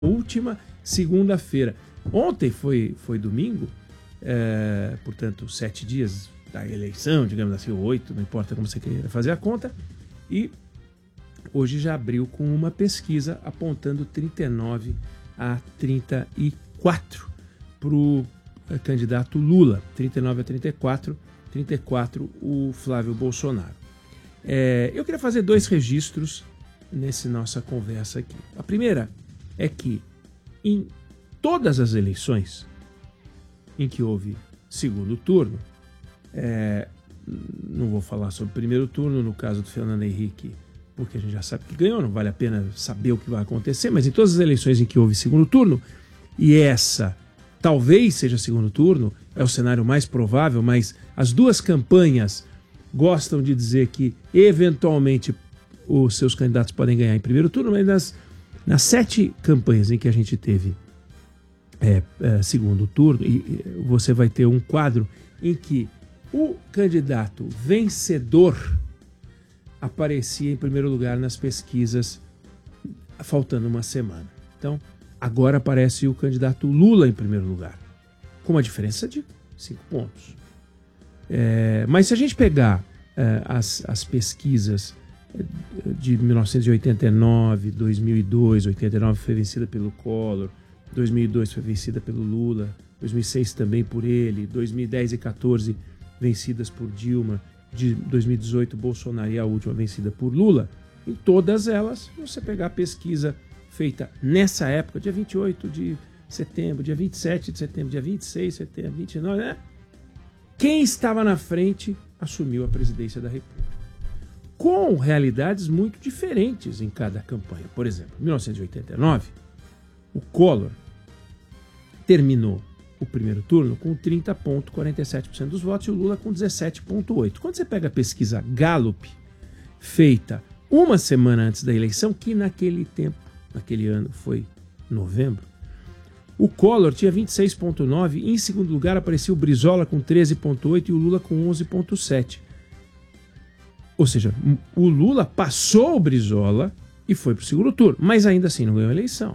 última segunda-feira. Ontem foi domingo, portanto, 7 dias da eleição, digamos assim, 8, não importa como você queira fazer a conta, e hoje já abriu com uma pesquisa apontando 39 a 34 para o candidato Lula, 39 a 34, 34 o Flávio Bolsonaro. Eu queria fazer 2 registros nessa nossa conversa aqui. A primeira é que em todas as eleições em que houve segundo turno, não vou falar sobre o primeiro turno, no caso do Fernando Henrique, porque a gente já sabe que ganhou, não vale a pena saber o que vai acontecer, mas em todas as eleições em que houve segundo turno, e essa talvez seja segundo turno, é o cenário mais provável, mas as duas campanhas gostam de dizer que eventualmente os seus candidatos podem ganhar em primeiro turno, mas nas 7 campanhas em que a gente teve segundo turno, e você vai ter um quadro em que o candidato vencedor aparecia em primeiro lugar nas pesquisas faltando uma semana. Então, agora aparece o candidato Lula em primeiro lugar, com uma diferença de 5 pontos. Mas se a gente pegar as pesquisas de 1989, 2002, 89 foi vencida pelo Collor, 2002 foi vencida pelo Lula, 2006 também por ele, 2010 e 14 vencidas por Dilma, de 2018 Bolsonaro e a última vencida por Lula. Em todas elas, você pegar a pesquisa feita nessa época, dia 28 de setembro, dia 27 de setembro, dia 26 de setembro, 29, quem estava na frente assumiu a presidência da República. Com realidades muito diferentes em cada campanha. Por exemplo, em 1989, o Collor terminou o primeiro turno com 30,47% dos votos e o Lula com 17,8%. Quando você pega a pesquisa Gallup, feita uma semana antes da eleição, que naquele ano foi novembro, o Collor tinha 26,9%, e em segundo lugar aparecia o Brizola com 13,8% e o Lula com 11,7%. Ou seja, o Lula passou o Brizola e foi para o segundo turno, mas ainda assim não ganhou a eleição.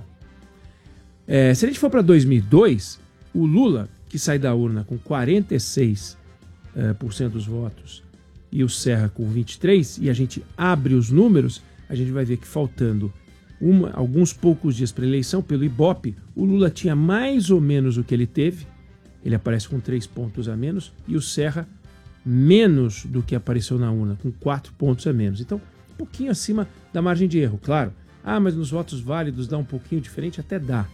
Se a gente for para 2002, o Lula, que sai da urna com 46% dos votos, e o Serra com 23%, e a gente abre os números, a gente vai ver que faltando alguns poucos dias para a eleição, pelo Ibope, o Lula tinha mais ou menos o que ele teve, ele aparece com 3 pontos a menos, e o Serra menos do que apareceu na urna, com 4 pontos a menos. Então, um pouquinho acima da margem de erro, claro. Mas nos votos válidos dá um pouquinho diferente? Até dá.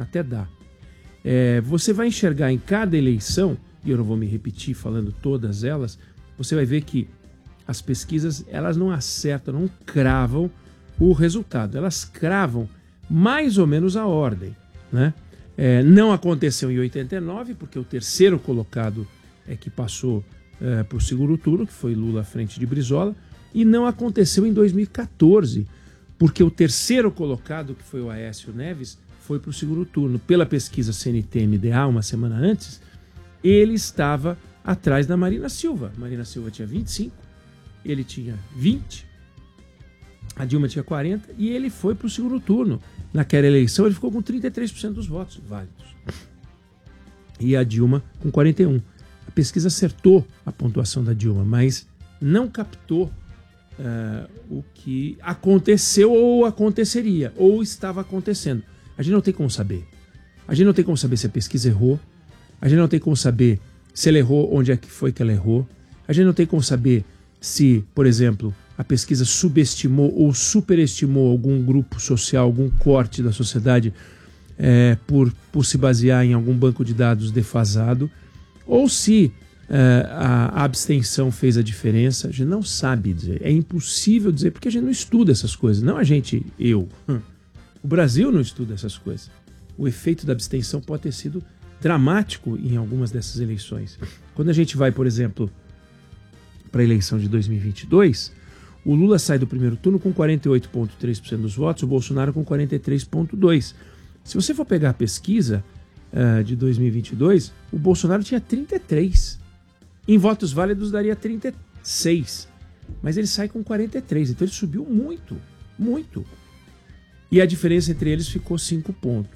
Você vai enxergar em cada eleição, e eu não vou me repetir falando todas elas, você vai ver que as pesquisas elas não acertam, não cravam o resultado. Elas cravam mais ou menos a ordem, né? Não aconteceu em 89, porque o terceiro colocado que passou para o segundo turno, que foi Lula à frente de Brizola, e não aconteceu em 2014, porque o terceiro colocado, que foi o Aécio Neves, foi para o segundo turno. Pela pesquisa CNT-MDA, uma semana antes, ele estava atrás da Marina Silva. Marina Silva tinha 25, ele tinha 20, a Dilma tinha 40, e ele foi para o segundo turno. Naquela eleição, ele ficou com 33% dos votos válidos. E a Dilma com 41%. A pesquisa acertou a pontuação da Dilma, mas não captou o que aconteceu ou aconteceria, ou estava acontecendo. A gente não tem como saber. A gente não tem como saber se a pesquisa errou. A gente não tem como saber se ela errou, onde é que foi que ela errou. A gente não tem como saber se, por exemplo, a pesquisa subestimou ou superestimou algum grupo social, algum corte da sociedade por se basear em algum banco de dados defasado, ou se a abstenção fez a diferença. A gente não sabe dizer. É impossível dizer, porque a gente não estuda essas coisas. Não a gente, eu. O Brasil não estuda essas coisas. O efeito da abstenção pode ter sido dramático em algumas dessas eleições. Quando a gente vai, por exemplo, para a eleição de 2022, o Lula sai do primeiro turno com 48,3% dos votos, o Bolsonaro com 43,2%. Se você for pegar a pesquisa de 2022, o Bolsonaro tinha 33%. Em votos válidos daria 36%. Mas ele sai com 43%. Então ele subiu muito, muito. E a diferença entre eles ficou 5 pontos.